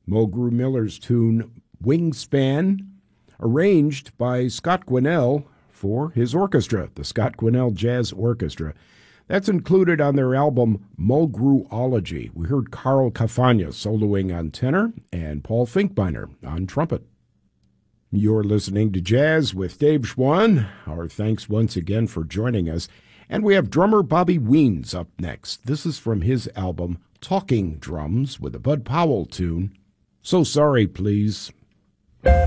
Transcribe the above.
Mulgrew Miller's tune Wingspan, arranged by Scott Quinnell for his orchestra, the Scott Quinnell Jazz Orchestra. That's included on their album Mulgrewology. We heard Carl Cafagna soloing on tenor and Paul Finkbeiner on trumpet. You're listening to Jazz with Dave Schwann. Our thanks once again for joining us. And we have drummer Bobby Weens up next. This is from his album Talking Drums with a Bud Powell tune, So Sorry Please.